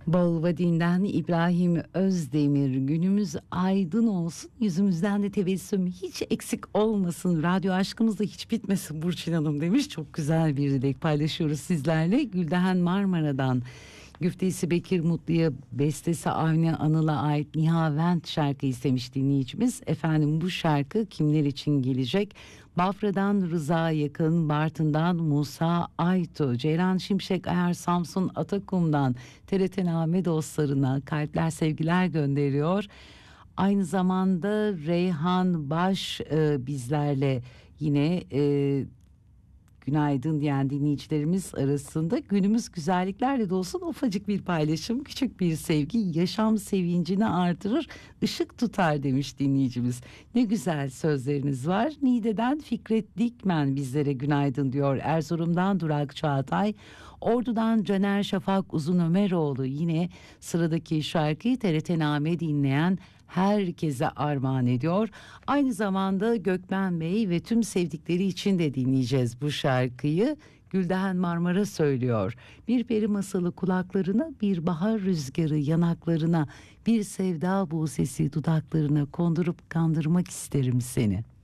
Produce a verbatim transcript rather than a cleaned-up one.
Bolvadin'den İbrahim Özdemir. Günümüz aydın olsun, yüzümüzden de tebessüm hiç eksik olmasın, radyo aşkımız da hiç bitmesin Burçin Hanım demiş. Çok güzel bir dilek paylaşıyoruz sizlerle. Gülden Marmara'dan güftesi Bekir Mutlu'ya, bestesi Avni Anıl'a ait Nihavent şarkı istemiş dinleyicimiz. Efendim, bu şarkı kimler için gelecek? Bafra'dan Rıza Yakın, Bartın'dan Musa Aytu, Ceylan Şimşek Ayar, Samsun Atakum'dan T R T Name dostlarına kalpler, sevgiler gönderiyor. Aynı zamanda Reyhan Baş e, bizlerle yine e, günaydın diyen dinleyicilerimiz arasında. Günümüz güzelliklerle dolsun, ufacık bir paylaşım, küçük bir sevgi yaşam sevincini artırır, ışık tutar demiş dinleyicimiz. Ne güzel sözleriniz var. Niğde'den Fikret Dikmen bizlere günaydın diyor. Erzurum'dan Durak Çağatay, Ordu'dan Caner Şafak Uzun Ömeroğlu yine sıradaki şarkıyı T R T Name dinleyen herkese armağan ediyor. Aynı zamanda Gökmen Bey ve tüm sevdikleri için de dinleyeceğiz bu şarkıyı. Gülden Marmara söylüyor. Bir peri masalı kulaklarına, bir bahar rüzgarı yanaklarına, bir sevda buğsesi dudaklarına kondurup kandırmak isterim seni.